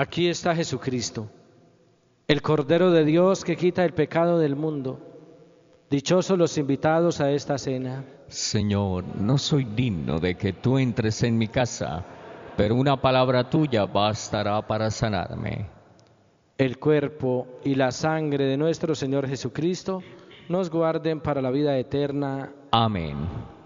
Aquí está Jesucristo, el Cordero de Dios que quita el pecado del mundo. Dichosos los invitados a esta cena. Señor, no soy digno de que tú entres en mi casa, pero una palabra tuya bastará para sanarme. El cuerpo y la sangre de nuestro Señor Jesucristo nos guarden para la vida eterna. Amén.